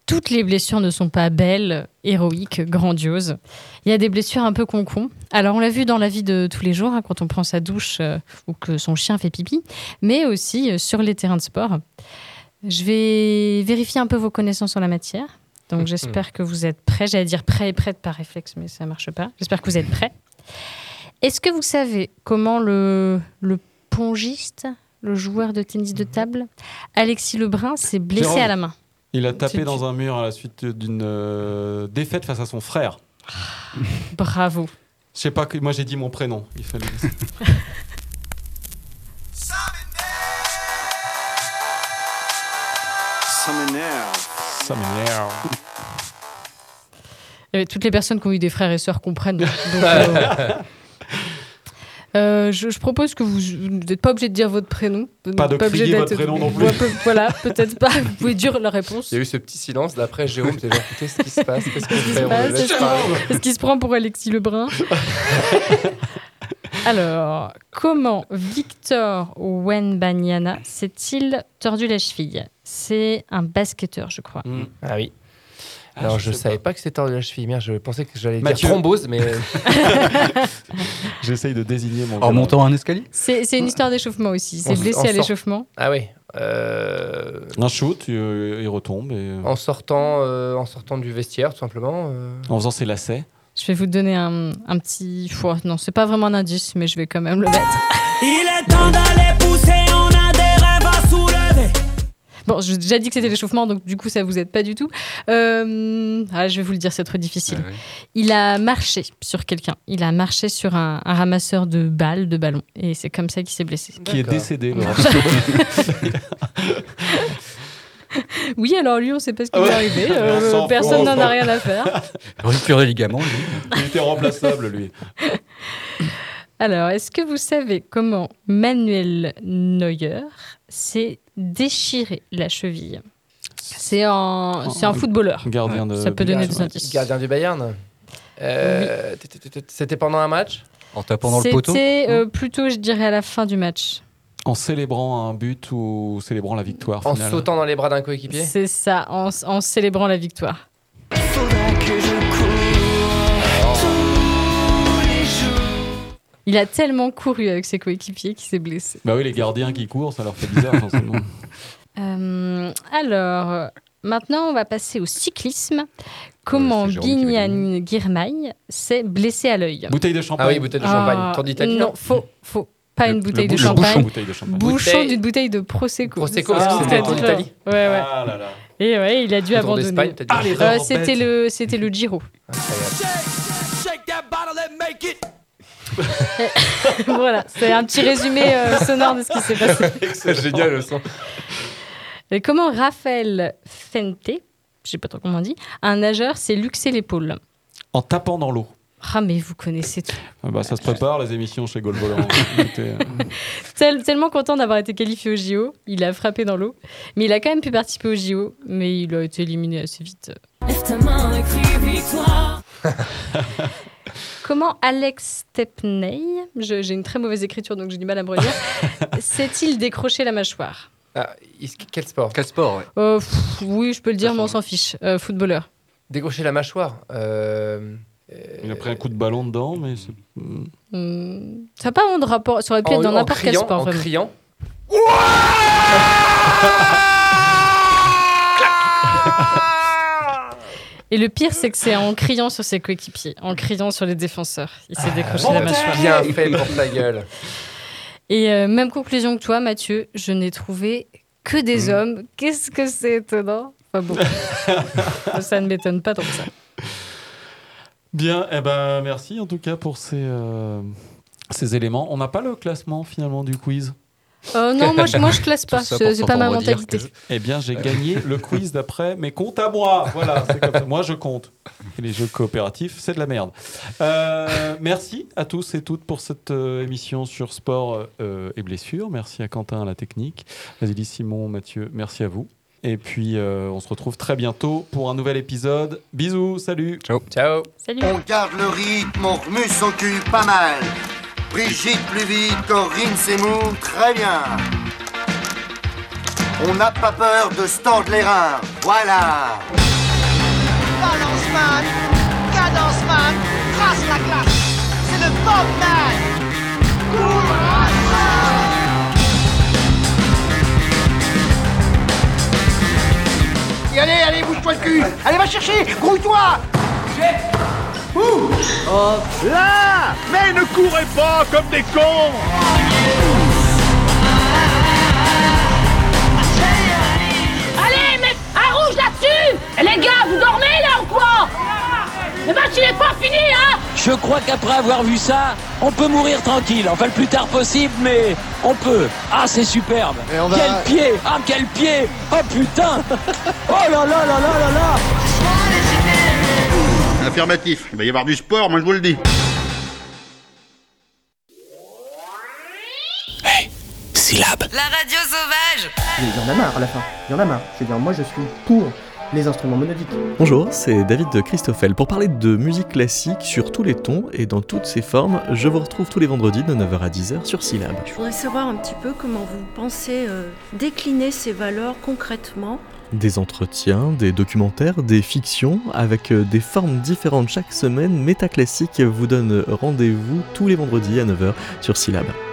Toutes les blessures ne sont pas belles, héroïques, grandioses. Il y a des blessures un peu con-con. Alors, on l'a vu dans la vie de tous les jours, quand on prend sa douche ou que son chien fait pipi, mais aussi sur les terrains de sport. Je vais vérifier un peu vos connaissances en la matière. Donc, j'espère que vous êtes prêts. J'allais dire prêt et prête par réflexe, mais ça ne marche pas. J'espère que vous êtes prêts. Est-ce que vous savez comment le pongiste, le joueur de tennis de table, Alexis Lebrun, s'est blessé à la main? Il a tapé dans un mur à la suite d'une défaite face à son frère. Bravo. Je sais pas, moi j'ai dit mon prénom. Il fallait. Ça m'énerve. Toutes les personnes qui ont eu des frères et sœurs comprennent. Donc, je propose que vous n'êtes pas obligé de dire votre prénom. Pas de crier votre prénom non plus. Voilà, peut-être pas. Vous pouvez dire la réponse. Il y a eu ce petit silence. D'après Jérôme, t'es genre, qu'est-ce qui se passe? Est-ce qu'il se prend pour Alexis Lebrun? Alors, comment Victor Wembanyama s'est-il tordu la cheville? C'est un basketteur, je crois. Ah oui. Alors, je savais pas que c'était tordu la cheville. Merde, je pensais que j'allais dire Mathieu. thrombose, mais... J'essaye de désigner mon... En montant un escalier? C'est une histoire d'échauffement aussi. C'est blessé à l'échauffement. Ah oui. Un shoot, il retombe. Et... En sortant du vestiaire, tout simplement. En faisant ses lacets. Je vais vous donner un petit... Non, c'est pas vraiment un indice, mais je vais quand même le mettre. Il est temps d'aller pousser, on a des rêves à soulever. Bon, j'ai déjà dit que c'était l'échauffement, donc du coup, ça vous aide pas du tout. Je vais vous le dire, c'est trop difficile. Ah oui. Il a marché sur quelqu'un. Il a marché sur un ramasseur de balles, de ballons. Et c'est comme ça qu'il s'est blessé. Qui est décédé. Oui, alors lui, on sait pas ce qui lui est arrivé. Personne n'en a rien à faire. Rupture des ligaments, lui. Il était remplaçable, lui. Alors, est-ce que vous savez comment Manuel Neuer s'est déchiré la cheville? C'est un footballeur. Gardien de... Ça peut donner des indices. Gardien du Bayern. C'était pendant un match? En tapant dans le poteau? C'était plutôt, je dirais, à la fin du match. En célébrant un but ou célébrant la victoire En finale. sautant dans les bras d'un coéquipier? C'est ça, en célébrant la victoire. Il a tellement couru avec ses coéquipiers qu'il s'est blessé. Bah oui, les gardiens qui courent, ça leur fait bizarre, forcément. Alors, maintenant, on va passer au cyclisme. Comment Binyam Girmay s'est blessé à l'œil? Bouteille de champagne. Ah oui, bouteille de champagne. Tour d'Italie? Non, faux. Pas une bouteille de bouchon. champagne. Bouteille de champagne. Bouchon d'une bouteille de Prosecco. Prosecco, parce que c'était le Tour d'Italie. Ouais. Ah là là. Et ouais, il a dû Tour abandonner. d'Espagne, peut-être. C'était le Giro. Shake that bottle and make it. Voilà, c'est un petit résumé sonore de ce qui s'est passé. C'est génial le son. Et comment Raphaël Fente, je sais pas trop comment on dit, un nageur s'est luxé l'épaule? En tapant dans l'eau. Ah, mais vous connaissez tout. Ça se prépare, les émissions chez Gol Volant. Tellement content d'avoir été qualifié au JO, il a frappé dans l'eau. Mais il a quand même pu participer au JO, mais il a été éliminé assez vite. Lève ta main et crie victoire. Comment Alex Stepney, j'ai une très mauvaise écriture donc j'ai du mal à me relire, s'est-il décroché la mâchoire? Quel sport? Quel sport, ouais. Oui, je peux le dire, mais on s'en fiche. Footballeur. Décrocher la mâchoire. Il a pris un coup de ballon dedans, mais c'est... Ça n'a pas vraiment de rapport. Ça aurait pu être dans n'importe quel sport. En vraiment. criant. Et le pire, c'est que c'est en criant sur ses coéquipiers, en criant sur les défenseurs. Il s'est décroché la mâchoire. Bien fait pour ta gueule. Et même conclusion que toi, Mathieu, je n'ai trouvé que des hommes. Qu'est-ce que c'est étonnant. Enfin bon, ça ne m'étonne pas tant que ça. Bien, merci en tout cas pour ces éléments. On n'a pas le classement finalement du quiz. Non, moi je classe pas, c'est pas ma mentalité. Eh bien, j'ai gagné le quiz d'après mes comptes à moi. Voilà, c'est comme ça. Moi, je compte. Et les jeux coopératifs, c'est de la merde. Merci à tous et toutes pour cette émission sur sport et blessures. Merci à Quentin à la technique. Vasily, Simon, Mathieu, merci à vous. Et puis, on se retrouve très bientôt pour un nouvel épisode. Bisous, salut. Ciao. Ciao. Salut. On garde le rythme, on remue son cul pas mal. Brigitte plus vite, Corinne Seymour, très bien. On n'a pas peur de se tordre les reins. Voilà. Balance man, cadence man, trace la glace. C'est le Bob Man. Et allez, bouge-toi le cul. Allez, va chercher, grouille-toi. Là! Mais ne courez pas comme des cons! Allez, mets un rouge là-dessus! Les gars, vous dormez là ou quoi? Le match il est pas fini, hein? Je crois qu'après avoir vu ça, on peut mourir tranquille. Enfin, le plus tard possible, mais on peut. Ah, c'est superbe. Quel pied! Ah, quel pied! Oh putain! Oh là là là là là là! Affirmatif, il va y avoir du sport, moi je vous le dis. Hey, syllabe. La radio sauvage. Il y en a marre à la fin, il y en a marre. Je veux dire, moi je suis pour les instruments monodiques. Bonjour, c'est David de Christoffel. Pour parler de musique classique sur tous les tons et dans toutes ses formes, je vous retrouve tous les vendredis de 9h à 10h sur Syllabe. Je voudrais savoir un petit peu comment vous pensez décliner ces valeurs concrètement. Des entretiens, des documentaires, des fictions, avec des formes différentes chaque semaine. Métaclassique vous donne rendez-vous tous les vendredis à 9h sur Syllabe.